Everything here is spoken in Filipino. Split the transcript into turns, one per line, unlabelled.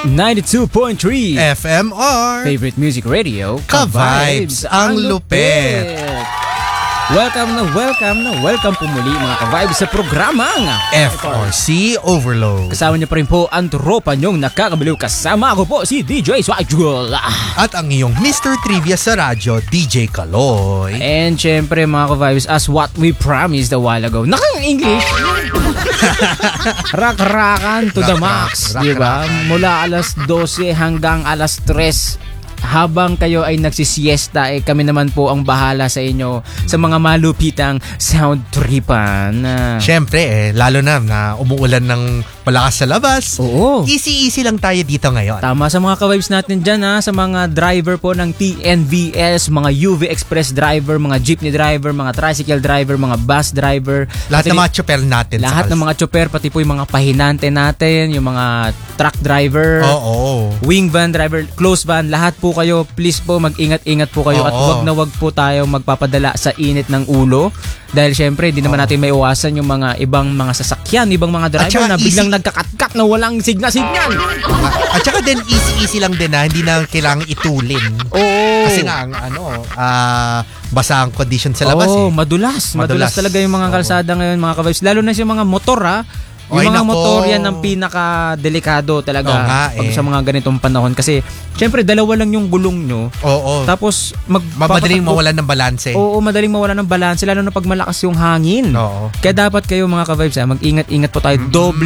92.3
FMR
Favorite Music Radio,
Ka-Vibes ang lupit.
Welcome po muli mga ka-vibes sa programang
FRC Overload.
Kasama niyo pa rin po ang tropa niyong nakakabaliw. Kasama ako po si DJ Swagul.
At ang iyong Mr. Trivia sa radyo, DJ Kaloy.
And syempre mga ka-vibes, as what we promised a while ago, nakang-English. Rak-rakan to the max, di ba? Mula alas 12 hanggang alas 3. Habang kayo ay nagsisiesta, kami naman po ang bahala sa inyo sa mga malupitang sound tripan.
Siyempre, lalo na umuulan ng malakas sa labas.
Oo.
Easy lang tayo dito ngayon.
Tama sa mga ka-vibes natin dyan, sa mga driver po ng TNVS, mga UV Express driver, mga jeepney driver, mga tricycle driver, mga bus driver.
Lahat ng mga chopper natin.
Lahat ng mga chopper, pati po yung mga pahinante natin, yung mga truck driver, wing van driver, close van, lahat po kayo, please po mag-ingat-ingat po kayo. At wag po tayo magpapadala sa init ng ulo. Dahil syempre, hindi naman natin may iwasan yung mga ibang mga sasakyan, ibang mga driver na biglang nagkakatkat na walang signal.
At saka din, easy lang din hindi na kailangang itulin.
Oo.
Kasi nga, basa ang condition sa labas.
Madulas talaga yung mga kalsada ngayon, mga ka-vibes. Lalo na yung mga motor, yung mga motor yan ang pinaka-delikado talaga pag sa mga ganitong panahon. Kasi, syempre, dalawa lang yung gulong nyo.
Oo.
Tapos,
madaling mawalan ng balanse.
Oo, madaling mawalan ng balanse, lalo na pag malakas yung hangin.
Oo.
Kaya dapat kayo mga ka-vibes, mag-ingat-ingat po tayo. Doble